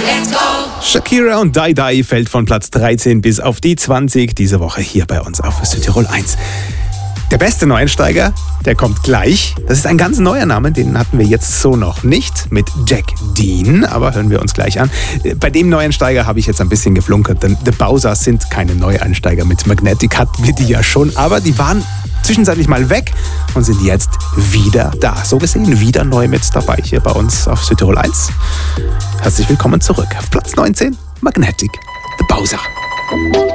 Shakira und Die Die fällt von Platz 13 bis auf die 20 diese Woche hier bei uns auf Südtirol 1. Der beste Neueinsteiger, der kommt gleich. Das ist ein ganz neuer Name, den hatten wir jetzt so noch nicht mit Jack Dean, aber hören wir uns gleich an. Bei dem Neueinsteiger habe ich jetzt ein bisschen geflunkert, denn The Bowsers sind keine Neueinsteiger. Mit Magnetic hatten wir die ja schon, aber die waren zwischenzeitlich mal weg und sind jetzt wieder da. So gesehen wieder neu mit dabei hier bei uns auf Südtirol 1. Herzlich willkommen zurück auf Platz 19, Magnetic, The Bowser.